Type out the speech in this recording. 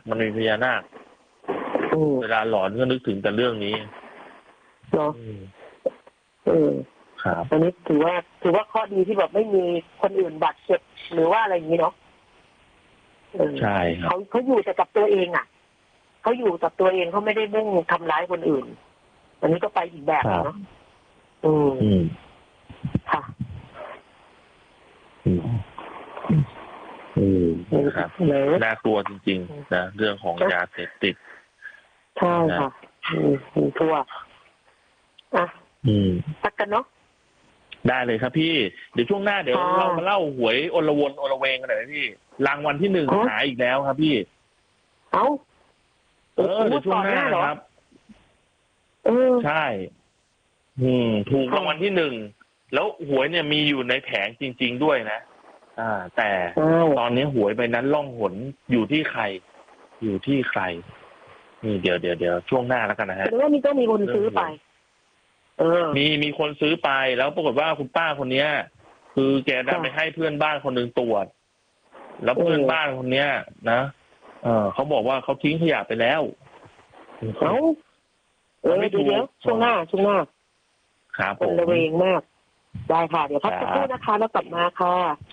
มันมีพญานาคเวลาหลอนก็นึกถึงแต่เรื่องนี้เนาะครับอันนี้ถือว่าข้อดีที่แบบไม่มีคนอื่นบาดเจ็บหรือว่าอะไรอย่างนี้เนาะใช่ครับเขาอยู่แต่กับตัวเองอ่ะเขาอยู่กับตัวเองเขาไม่ได้มุ่งทำร้ายคนอื่นอันนี้ก็ไปอีกแบบเนาะค่ะครับน่ากลัวจริงๆนะเรื่องของยาเสพติดใช่ค่ะทั่วตักกันเนาะได้เลยครับพี่เดี๋ยวช่วงหน้าเดี๋ยวเรามาเล่าหวยอลวนอลเวงกันหน่อยพี่รางวัลที่1หายอีกแล้วครับพี่เดี๋ยวช่วงหน้าครับใช่ถูกรางวัลที่1แล้วหวยเนี่ยมีอยู่ในแผงจริงๆด้วยนะแต่ตอนนี้หวยใบนั้นล่องหนอยู่ที่ใครนี่เดี๋ยวช่วงหน้าแล้วกันนะฮะหรือว่ามีต้องมีคนซื้อไปมีคนซื้อไปแล้วปรากฏว่าคุณป้าคนเนี้ยคือแกได้ไปให้เพื่อนบ้านคนหนึ่งตรวจแล้วเพื่อนบ้านคนเนี้ยนะเขาบอกว่าเขาทิ้งขยะไปแล้วไม่ถูกช่วงหน้าครับผมระเวงมากได้ค่ะเดี๋ยวพักสักครู่นะคะแล้วกลับมาค่ะ